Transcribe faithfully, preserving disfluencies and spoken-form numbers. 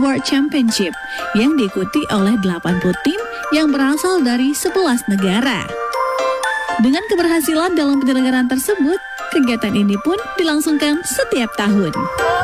World Championship yang diikuti oleh delapan puluh tim yang berasal dari sebelas negara. Dengan keberhasilan dalam penyelenggaraan tersebut, kegiatan ini pun dilangsungkan setiap tahun.